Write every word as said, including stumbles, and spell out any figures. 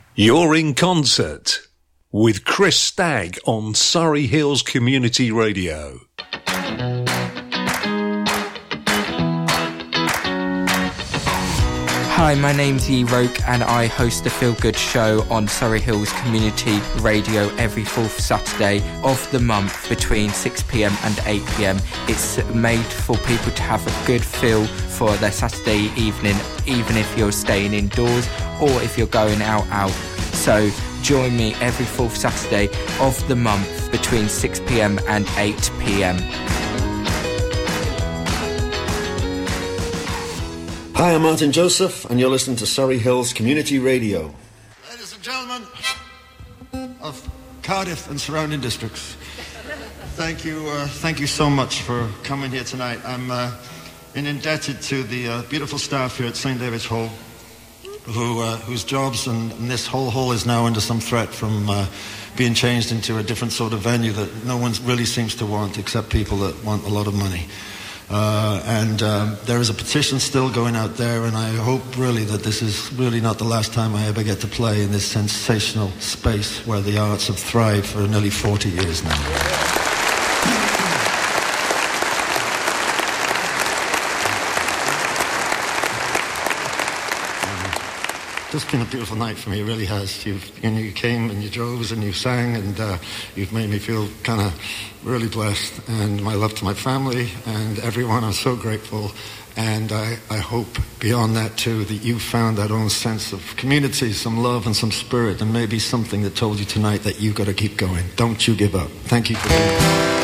You're in concert with Chris Stagg on Surrey Hills Community Radio. Hi, my name's E Roke and I host the Feel Good Show on Surrey Hills Community Radio every fourth Saturday of the month between six p m and eight p m. It's made for people to have a good feel for their Saturday evening, even if you're staying indoors or if you're going out out. So join me every fourth Saturday of the month between six p m and eight p m. Hi, I'm Martin Joseph, and you're listening to Surrey Hills Community Radio. Ladies and gentlemen of Cardiff and surrounding districts, thank you, uh, thank you so much for coming here tonight. I'm uh, indebted to the uh, beautiful staff here at Saint David's Hall, who uh, whose jobs and, and this whole hall is now under some threat from uh, being changed into a different sort of venue that no one really seems to want, except people that want a lot of money. Uh, and um, there is a petition still going out there, and I hope really that this is really not the last time I ever get to play in this sensational space where the arts have thrived for nearly forty years now. It's been a beautiful night for me, it really has. You've, you know, you came and you drove and you sang, and uh, you've made me feel kind of really blessed. And my love to my family and everyone, I'm so grateful. And I, I hope beyond that too, that you found that own sense of community, some love and some spirit, and maybe something that told you tonight that you've got to keep going. Don't you give up. Thank you for being here.